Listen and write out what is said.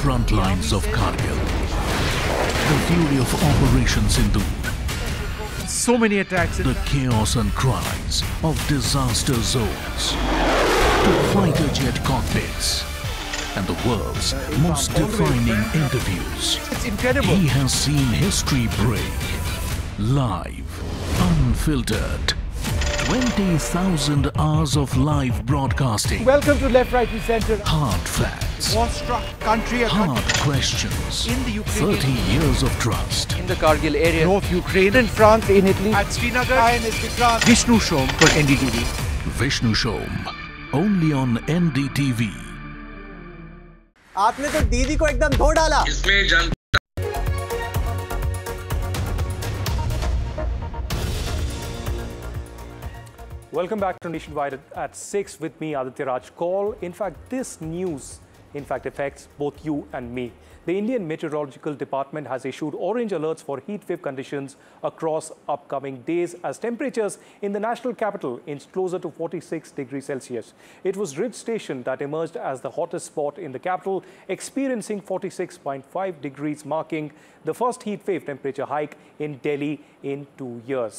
front lines of Kargil. The fury of Operation Sindoor. So many attacks. The chaos and cries of disaster zones. To fighter jet cockpits. And the world's most defining interviews. It's incredible. He has seen history break. Live, unfiltered. 20,000 hours of live broadcasting. Welcome to Left, Right and Centre. Hard facts. War-struck country. Hard questions. In the Ukraine. 30 years of trust. In the Kargil area. North Ukraine. In France, in Italy. At Srinagar. Vishnu Shom for NDTV. Vishnu Shom. Only on NDTV. आपने तो दीदी को एकदम धो डाला। इसमें जन Welcome back to Nationwide at 6 with me, Aditya Raj Kaul. In fact, this news, affects both you and me. The Indian Meteorological Department has issued orange alerts for heat wave conditions across upcoming days as temperatures in the national capital inch closer to 46 degrees Celsius. It was Ridge Station that emerged as the hottest spot in the capital, experiencing 46.5 degrees, marking the first heat wave temperature hike in Delhi in 2 years.